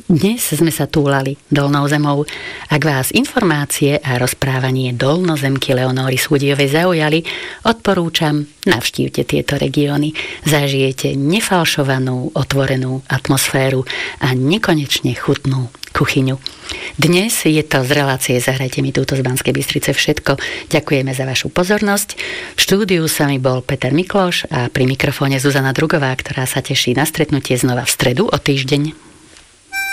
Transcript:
Dnes sme sa túlali Dolnou zemou. Ak vás informácie a rozprávanie dolnozemky Leonóry Súdiovej zaujali, odporúčam, navštívte tieto regióny. Zažijete nefalšovanú, otvorenú atmosféru a nekonečne chutnú kuchyňu. Dnes je to z relácie Zahrajte mi túto z Banskej Bystrice všetko. Ďakujeme za vašu pozornosť. V štúdiu sa mi bol Peter Mikloš a pri mikrofóne Zuzana Drugová, ktorá sa teší na stretnutie znova v stredu o týždeň.